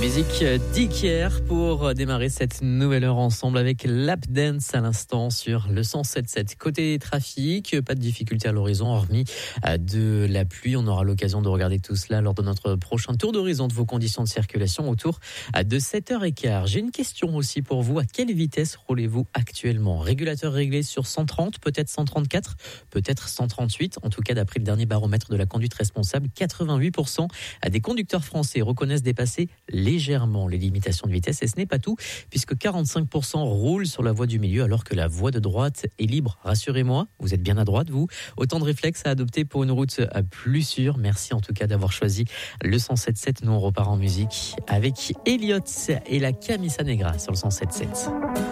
Musique d'Ikier pour démarrer cette nouvelle heure ensemble avec Lap Dance à l'instant sur le 107.7. Côté trafic, pas de difficulté à l'horizon hormis de la pluie. On aura l'occasion de regarder tout cela lors de notre prochain tour d'horizon de vos conditions de circulation autour de 7h15. J'ai une question aussi pour vous. À quelle vitesse roulez-vous actuellement ? Régulateur réglé sur 130, peut-être 134, peut-être 138. En tout cas, d'après le dernier baromètre de la conduite responsable, 88% des conducteurs français reconnaissent dépasser légèrement les limitations de vitesse, et ce n'est pas tout puisque 45% roulent sur la voie du milieu alors que la voie de droite est libre. Rassurez-moi, vous êtes bien à droite vous. Autant de réflexes à adopter pour une route plus sûre. Merci en tout cas d'avoir choisi le 107.7. Nous on repart en musique avec Elliott et la Camisa Negra sur le 107.7.